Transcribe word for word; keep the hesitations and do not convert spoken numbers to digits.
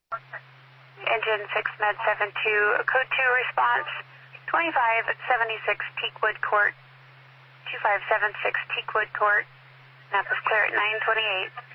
Engine six Med seven two, code two response, twenty-five seventy-six Teakwood Court, two five seven six Teakwood Court, Napa is clear at nine twenty-eight.